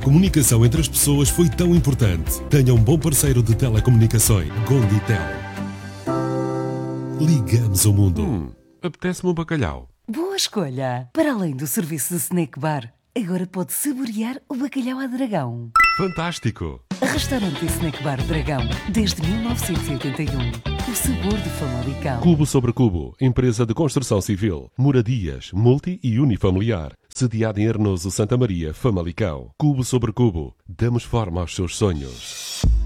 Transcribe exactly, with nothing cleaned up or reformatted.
comunicação entre as pessoas foi tão importante. Tenha um bom parceiro de telecomunicações. Gonditel. Ligamos o mundo. Hum, apetece-me um bacalhau. Boa escolha! Para além do serviço de snack bar, agora pode saborear o bacalhau à Dragão. Fantástico! Restaurante e Snack Bar Dragão, desde mil novecentos e oitenta e um. O sabor de Famalicão. Cubo sobre Cubo, empresa de construção civil, moradias, multi e unifamiliar. Sediada em Arnoso, Santa Maria, Famalicão. Cubo sobre Cubo, damos forma aos seus sonhos.